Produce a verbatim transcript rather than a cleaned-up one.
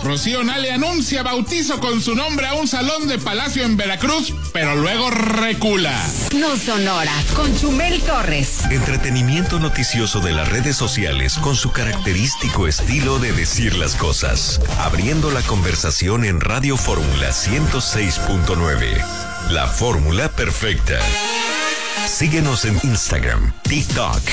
Rocío Nale anuncia bautizo con su nombre a un salón de Palacio en Veracruz, pero luego recula. No Sonora, con Chumel Torres. Entretenimiento noticioso de las redes sociales con su característico estilo de decir las cosas. Abriendo la conversación en Radio Fórmula ciento seis punto nueve. La fórmula perfecta. Síguenos en Instagram, TikTok